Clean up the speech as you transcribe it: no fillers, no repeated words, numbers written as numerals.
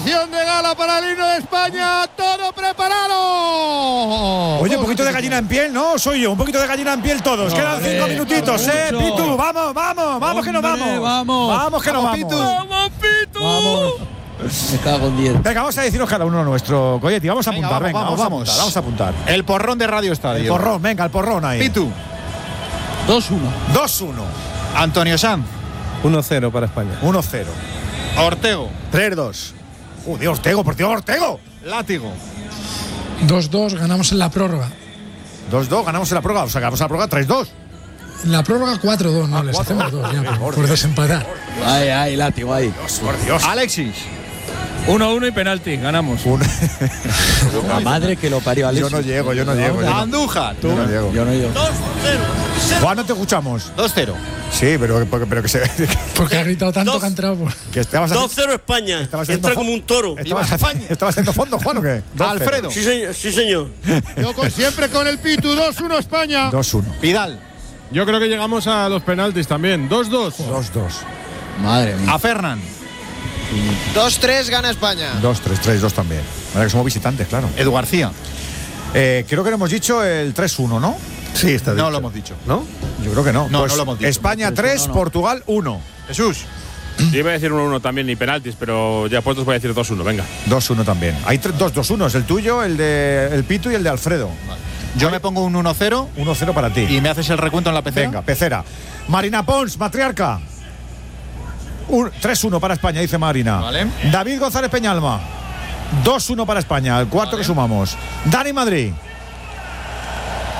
Actuación de gala para el himno de España. Todo preparado. Oye, un poquito de gallina en piel, ¿no? Soy yo, un poquito de gallina en piel todos. Quedan 5 minutitos, Pitu, vamos, que nos vamos. Vamos, que nos vamos. Pitu. ¡Vamos, Pitu! Vamos. Me cago en 10. Venga, vamos a decirnos cada uno nuestro. Coyetti, vamos a apuntar, vamos a apuntar. El porrón de Radio Estadio. El porrón, venga, el porrón ahí. Pitu. 2-1. 2-1. Antonio Sanz. 1-0 para España. 1-0. Ortego. 3-2. Dios, Ortego, por Dios, Ortego. Látigo. 2-2, ganamos en la prórroga. 2-2, ganamos en la prórroga. O sea, ganamos en la prórroga 3-2. En la prórroga 4-2, no, les hacemos 2 ya, por desempatar. Ay, látigo ahí. Por Dios. Alexis. 1-1 y penalti, ganamos. La madre que lo parió, Alex. Yo no llego. Andújar. Yo no llego. Yo no llego. Juan, no te escuchamos. 2-0. Sí, pero que se. Porque ha gritado tanto que ha entrado. Que estabas 2-0 España. Entra como un toro. ¿Estabas haciendo fondo, Juan, o qué? Alfredo. Sí, señor. Yo siempre con el Pitu. 2-1 España. 2-1. Vidal. Yo creo que llegamos a los penaltis también. 2-2. 2-2. Madre mía. A Fernan. 2-3 gana España. 2-3, 3-2 también. Ahora que somos visitantes, claro. Edu García. Creo que no hemos dicho el 3-1, ¿no? Sí, está dicho. No lo hemos dicho. ¿No? Yo creo que no. No, Pues no lo hemos dicho. España 3, Portugal 1. Jesús. Yo iba a decir 1-1 también, ni penaltis, pero ya puestos voy a decir 2-1, venga. 2-1 también. Hay 2-2-1, es el tuyo, el de el Pitu y el de Alfredo. Yo me pongo un 1-0. 1-0 para ti. Y me haces el recuento en la pecera. Venga, pecera. Marina Pons, matriarca. 3-1 para España, dice Marina. Vale. David González Peñalma. 2-1 para España, el cuarto que sumamos. Dani Madrid.